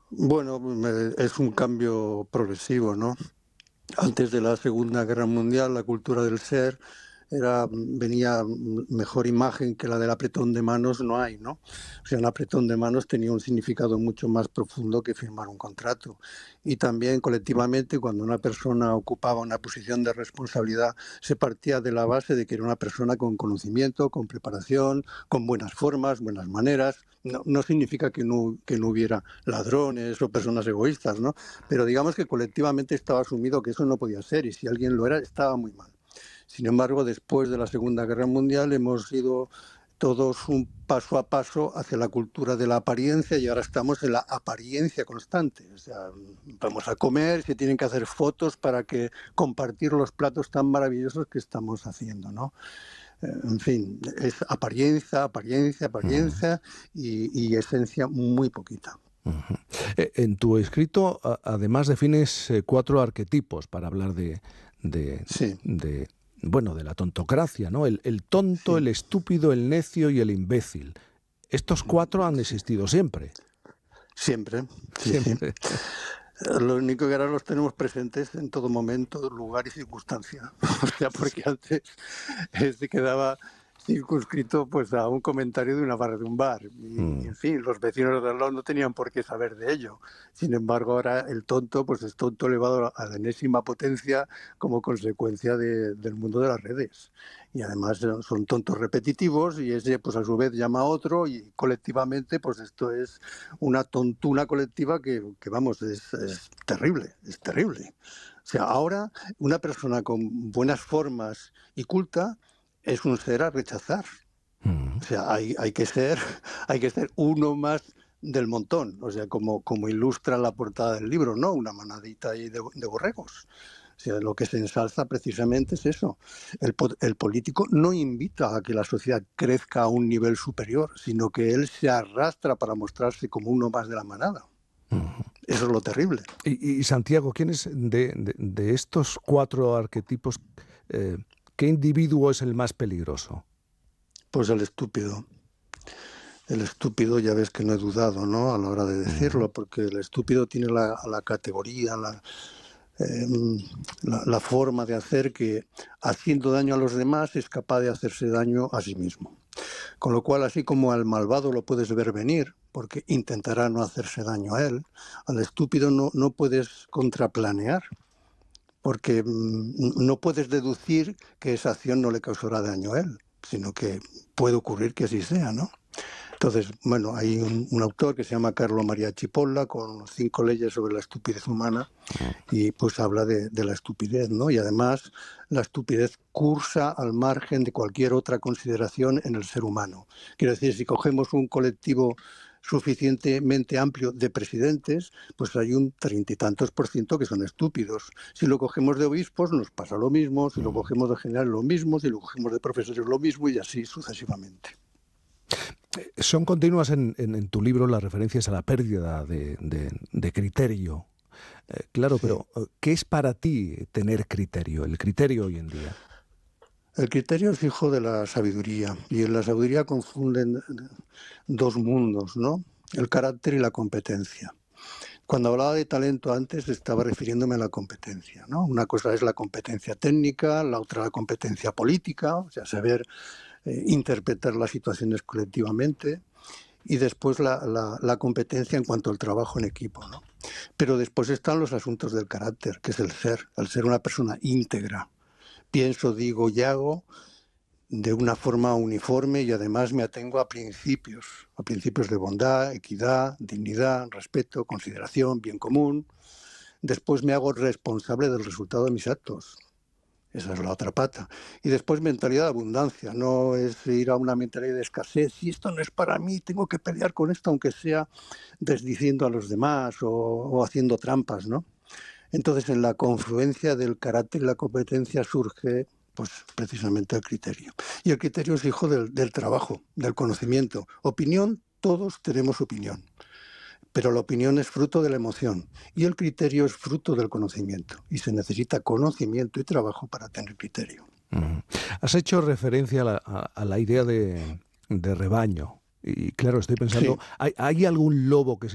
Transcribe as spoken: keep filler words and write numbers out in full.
Bueno, me- es un cambio progresivo, ¿no? Antes de la Segunda Guerra Mundial, la cultura del ser era, venía mejor imagen que la del apretón de manos, no hay, ¿no? O sea, un apretón de manos tenía un significado mucho más profundo que firmar un contrato. Y también colectivamente, cuando una persona ocupaba una posición de responsabilidad, se partía de la base de que era una persona con conocimiento, con preparación, con buenas formas, buenas maneras. No, no significa que no, que no hubiera ladrones o personas egoístas, ¿no? Pero digamos que colectivamente estaba asumido que eso no podía ser, y si alguien lo era, estaba muy mal. Sin embargo, después de la Segunda Guerra Mundial hemos ido todos un paso a paso hacia la cultura de la apariencia, y ahora estamos en la apariencia constante. O sea, vamos a comer, se tienen que hacer fotos para que compartir los platos tan maravillosos que estamos haciendo, ¿no? Eh, En fin, es apariencia, apariencia, Ujú, apariencia y, y esencia muy poquita. ujú. Eh, En tu escrito, a- además, defines eh, cuatro arquetipos para hablar de, de, Sí, de, bueno, de la tontocracia, ¿no? El, el tonto, sí, el estúpido, el necio y el imbécil. Estos cuatro han sí. existido siempre, Siempre, sí, sí. siempre. Eh, Lo único que ahora los tenemos presentes en todo momento, lugar y circunstancia. O sea, porque antes eh, se quedaba circunscrito pues a un comentario de una barra de un bar. Y, y, Mm. en fin, los vecinos de al lado no tenían por qué saber de ello. Sin embargo, ahora el tonto pues es tonto elevado a la enésima potencia como consecuencia de, del mundo de las redes. Y además eh, son tontos repetitivos, y ese pues a su vez llama a otro, y colectivamente pues esto es una tontuna colectiva que, que vamos, es, es terrible, es terrible. O sea, ahora una persona con buenas formas y culta es un ser a rechazar. Mm. O sea, hay, hay, que, ser, hay que ser uno más del montón, o sea, como, como ilustra la portada del libro, ¿no? Una manadita ahí de, de borregos. O sea, lo que se ensalza precisamente es eso. El, el político no invita a que la sociedad crezca a un nivel superior, sino que él se arrastra para mostrarse como uno más de la manada. Ujú. Eso es lo terrible. Y, y, Santiago, ¿quién es de, de- de estos cuatro arquetipos, eh, qué individuo es el más peligroso? Pues el estúpido. El estúpido, ya ves que no he dudado, ¿no? A la hora de Ujú. decirlo, porque el estúpido tiene la, la categoría, la, eh, la, la forma de hacer que, haciendo daño a los demás, es capaz de hacerse daño a sí mismo. Con lo cual, así como al malvado lo puedes ver venir, porque intentará no hacerse daño a él, al estúpido no, no puedes contraplanear, porque mmm, no puedes deducir que esa acción no le causará daño a él, sino que puede ocurrir que así sea, ¿no? Entonces, bueno, hay un, un autor que se llama Carlo Maria Cipolla, con cinco leyes sobre la estupidez humana, y pues habla de, de la estupidez, ¿no? Y además la estupidez cursa al margen de cualquier otra consideración en el ser humano. Quiero decir, si cogemos un colectivo suficientemente amplio de presidentes, pues hay un treinta y tantos por ciento que son estúpidos. Si lo cogemos de obispos nos pasa lo mismo, si lo cogemos de generales lo mismo, si lo cogemos de profesores lo mismo, y así sucesivamente. Son continuas en, en- en tu libro las referencias a la pérdida de, de- de criterio. Eh, claro, Sí. pero eh, ¿qué es para ti tener criterio, el criterio hoy en día? El criterio es hijo de la sabiduría, y en la sabiduría confunden dos mundos, ¿no? El carácter y la competencia. Cuando hablaba de talento antes estaba refiriéndome a la competencia, ¿no? Una cosa es la competencia técnica, la otra la competencia política, o sea, saber eh, interpretar las situaciones colectivamente, y después la, la, la competencia en cuanto al trabajo en equipo, ¿no? Pero después están los asuntos del carácter, que es el ser, el ser una persona íntegra. Pienso, digo y hago de una forma uniforme, y además me atengo a principios, a principios de bondad, equidad, dignidad, respeto, consideración, bien común. Después me hago responsable del resultado de mis actos. Esa es la otra pata. Y después mentalidad de abundancia, no es ir a una mentalidad de escasez. Si esto no es para mí, tengo que pelear con esto, aunque sea desdiciendo a los demás o, o haciendo trampas, ¿no? Entonces, en la confluencia del carácter y la competencia surge pues precisamente el criterio. Y el criterio es hijo del, del trabajo, del conocimiento. Opinión, todos tenemos opinión, pero la opinión es fruto de la emoción y el criterio es fruto del conocimiento. Y se necesita conocimiento y trabajo para tener criterio. Ujú. Has hecho referencia a la, a- a la idea de, de rebaño. Y claro, estoy pensando, Sí. ¿hay, hay algún lobo que